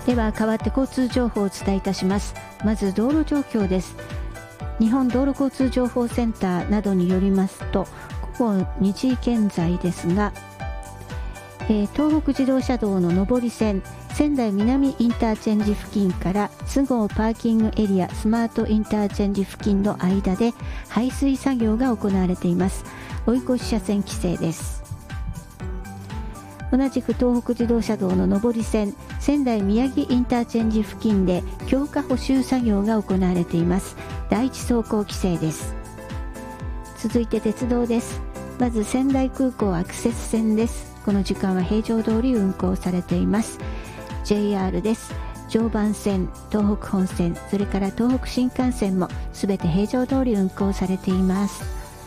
では代わって交通情報をお伝えいたします。まず道路状況です。日本道路交通情報センターなどによりますと、午後2時現在ですが、東北自動車道の上り線仙台南インターチェンジ付近から菅生パーキングエリアスマートインターチェンジ付近の間で排水作業が行われています。追い越し車線規制です。同じく東北自動車道の上り線仙台宮城インターチェンジ付近で強化補修作業が行われています。第一走行規制です。続いて鉄道です。まず仙台空港アクセス線です。この時間は平常通り運行されています。 JR です。常磐線、東北本線、それから東北新幹線もすべて平常通り運行されています。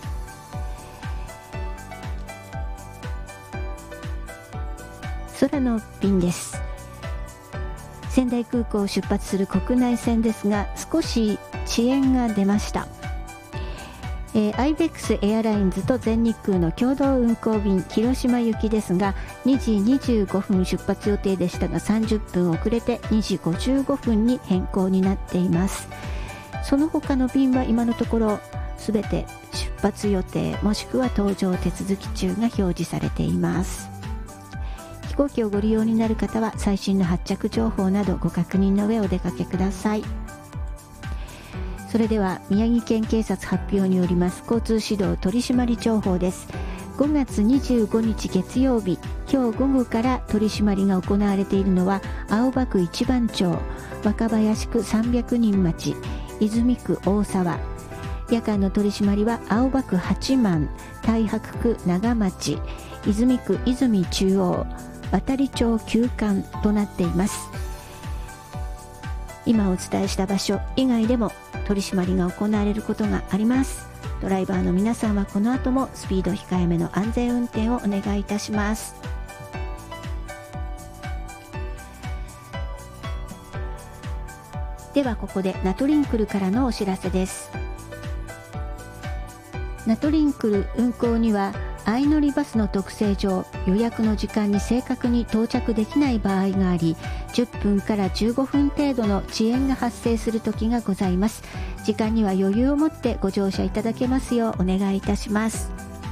空の便です。仙台空港を出発する国内線ですが、少し遅延が出ました。アイベックスエアラインズと全日空の共同運航便広島行きですが、2時25分出発予定でしたが30分遅れて2時55分に変更になっています。その他の便は今のところすべて出発予定もしくは搭乗手続き中が表示されています。飛行機をご利用になる方は最新の発着情報などご確認の上お出かけください。それでは宮城県警察発表によります交通指導取締情報です。5月25日月曜日、今日午後から取り締まりが行われているのは青葉区一番町、若林区300人町、泉区大沢。夜間の取り締まりは青葉区八幡、太白区長町、泉区泉中央、渡町旧館となっています。今お伝えした場所以外でも取り締まりが行われることがあります。ドライバーの皆さんはこの後もスピード控えめの安全運転をお願いいたします。ではここでナトリンクルからのお知らせです。ナトリンクル運行には相乗りバスの特性上、予約の時間に正確に到着できない場合があり、10分から15分程度の遅延が発生する時がございます。時間には余裕を持ってご乗車いただけますようお願いいたします。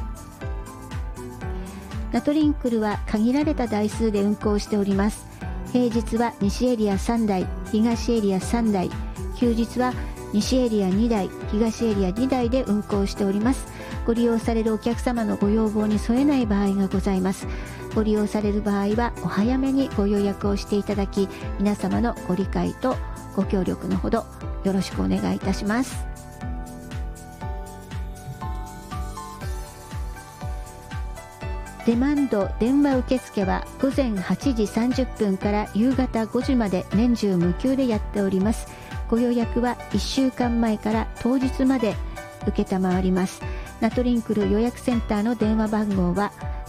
ナトリンクルは限られた台数で運行しております。平日は西エリア3台、東エリア3台、休日は西エリア2台、東エリア2台で運行しております。ご利用されるお客様のご要望に添えない場合がございます。ご利用される場合はお早めにご予約をしていただき、皆様のご理解とご協力のほどよろしくお願いいたします。デマンド電話受付は午前8時30分から夕方5時まで年中無休でやっております。ご予約は1週間前から当日まで承ります。ナトリンクル予約センターの電話番号は